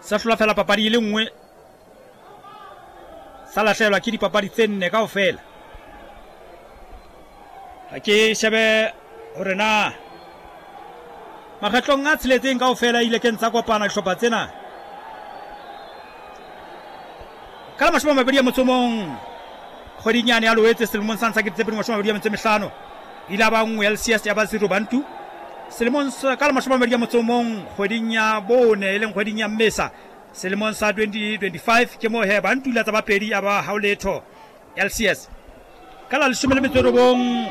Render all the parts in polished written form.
sa hlola fela papadi ile nngwe sa lahlehelwa ke dipapadi tse 4 kaofela. Ha ke shebe hore na makgatlong a tsheletseng kaofela ile ke ntsa kopana dihlopha tsena ka la 20 kgwedinyane ya Loetse selemong sa ntsha ke 2025 ile ba nngwe LCS ya ba 0 Bantu selemong sa ka la 20 kgweding ya bone ile kgweding ya Mmesa selemong sa 2025 ke mo he Bantu ile tsa ba pedi ya ba Hauletho LCS ka la 19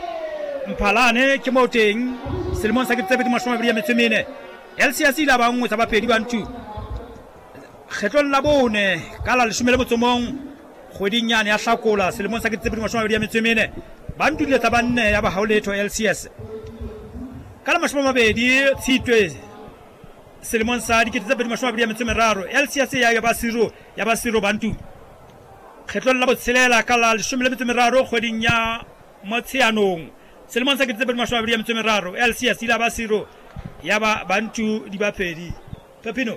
Mphalane ke mo teng selemong sa ke 2024 LCS ile ba nngwe tsa ba pedi Bantu kgetlong la bone ka la 11 kgwedinyane ya Hlakola selemong sa ke 2024 Bantu ile tsa ba 4 ya ba Hauletho LCS ka la 20 Tshitwe selemong sa 2023 LCS ya ba 0 Bantu kgetlong la botshelela ka la 13 kgweding ya Motsheanong selemong sa ke 2023 LCS ile ba 0 ya ba Bantu di ba pedi. Pepino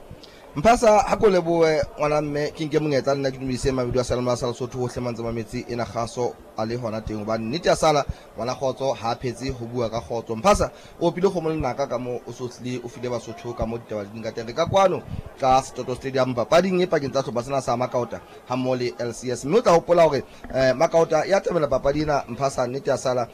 Mpasa hakole boe ngwana mme ke nke monyetla nna ke dumise mabidu a Salma Salsotho ho hlemantsha mametsi ena kgaso a le hona teng ba nnete ya sala ngwana khotso ha phetse ho bua ka khotso. Mpasa o pile go molnaka ka mo o sotlile o file Basotho ka mo ditaba di ngata ka kwano ka Stoto Stadium papading e pakeng tsa hlopa sena sa Makauta ha mole LCS mme o tla hopola hore Makauta ya tabela papadina. Mpasa nnete ya sala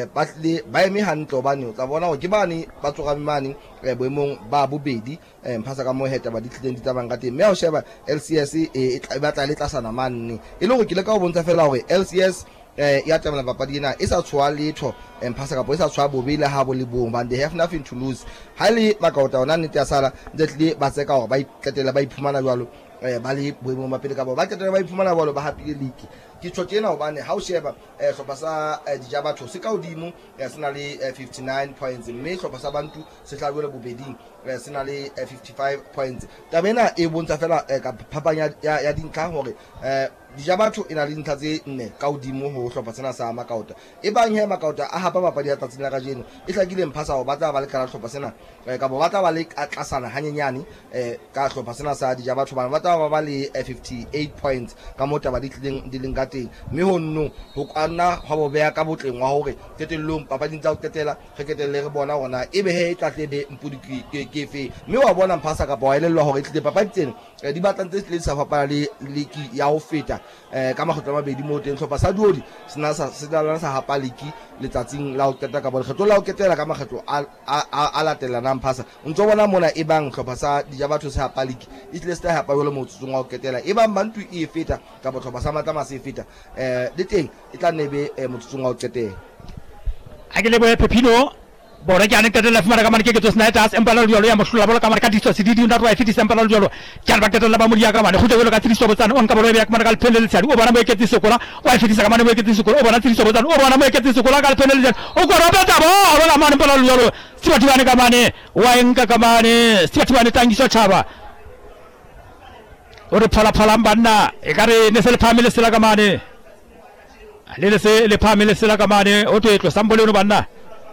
ba eme hantle bane o tla bona hore ke bane ba tsoga mane boemong ba bobedi Mpasa ka mo heta ba ditlileng ditabang ka teng mme o sheba LCS e batla le tlasana manne e le go ke le ka go bontsha fela gore LCS ya tabela papadi ena e sa tshwa letho Mpasa ka bo e sa tshwa bobile ha bo le bong but they have nothing to lose highly Makauta ona nnete ya sala ntse ba tseka gore ba iketela ba iphumana jwalo ba le boemo mapele ka bo ba ketela ba iphumana jwalo ba hapile league ke tshotena hobane ha o sheba hlopa sa Dijabatho se ka hodimo se na le 59 points mme hlopa sa Bantu se hlabile bobeding se na le 55 points tabena e bontsha fela ka phapanya ya dintlha hore Dijabatho ina le dintlha tse 4 ka hodimo ho hlopa sena sa Makauta e bang he Makauta a hapa papadi ya tsatsing la kajeno e hlakile Mpasa ho batla ba le kana hlopa sena ka bo batla ba le tlasana hanyenyane ka hlopa sena sa Dijabatho ba batla ba le 58 points ka mota ba di leng ka teng mme ho nno ho kana ha bo beya ka botleng wa hore tetellong papading tsa ho ketela re ketelle re bona rona ebe he e tlatlebe mpudi ke fe mme wa bona Mpasa ka ba elellwa hore tlile papadi tsena di batlang tse tlile sa fapala le liki ya ho feta ka makgotla mabedi mo teng hlopa sa Duodi sena sa hapa liki letsatsing la ho keta ka bona kgetlo la ho ketela ka makgetlo a latelana Mpasa ntso bona mona e bang hlopa sa Dijabatho se hapa liki e tlile sta hapa jole mo tsutsong wa ho ketela e bang Bantu e feta ka botlhopa sa Matama se feta le teng e tla nebe mo tsutsong wa ho ketela a ke le bo Pepino bora ke aneka la fumana ka mane ke ke tsnaitas empala jolo ya moshula bola ka mane ka diso sididi nda rwa fiti empala jolo ke ba ke la ba muri ya ka mane go tebelo ka triso botsana on ka bolo ya ka mane ka phelele tsadi o bona mo ke tiso kola o a fiti sa ka mane mo ke tiso kola o bona triso botsana o bona mo ke tiso kola ka phelele tsadi o go roba ta bo ka mane empala jolo sibati bane ka mane wa enka ka mane sibati bane tangiso chaba o re phala mbanna e ka re ne se le family sela ka mane le family sela ka mane o te tlo sambole no banna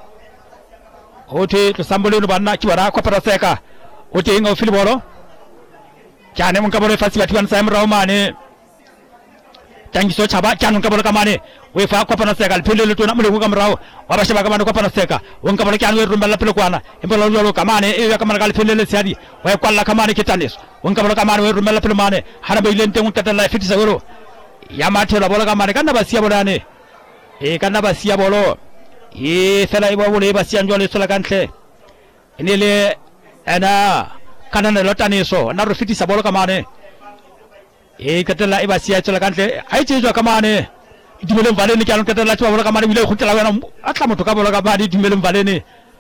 Ote to sambole no banna kiwara ko para seka ote ngo filibolo kyane mun kabolo fasi batiwan sam rawmane tangi so chaba kyane kabolo kamane we fa ko para seka pelele to na mule ko kamraw waba shaba kamane ko para seka won kabolo kyane we rumbala pele kwana embolo yolo kamane e kamane gal pelele siadi we kwalla kamane kitanis won kabolo kamane we rumbala pele mane harabe lente mun tatala fiti sa woro yamate la bola kamane kanna basiya bolane e kanna basiya bolo sela ibo bole ba sian jole sela kantle enele ana kanana lotani so na rufiti sa bolo kamane katela iba sia sela kantle ai chejo kamane dimelem valene kyalo katela twa bolo kamane bile khutela wena atla motho ka bolo ka badi dimelem valene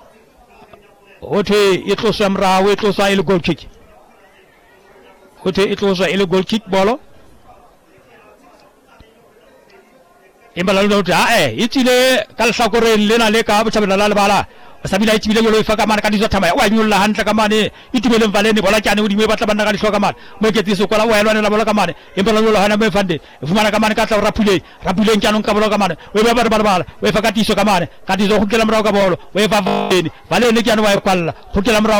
ote itlosa mrawe itlosa ile goal kick ote itlosa ile goal kick bolo imbala lo ta itile kal sakore lena le ka bachabela la bala sabila itile lo fa ka man ka dizo tama wa nyulla hanta ka mane itile valene bola cyane udi me batla banda ka diso ka man mo ke tiso kola wa elwane la bola ka mane imbala lo hana me fande fumana ka man ka ta rapule cyano ka bola ka mane we ba bala we fa ka tiso ka mane ka dizo ko kelam raw ka bolo we fa valene cyano wa kwalla ko kelam raw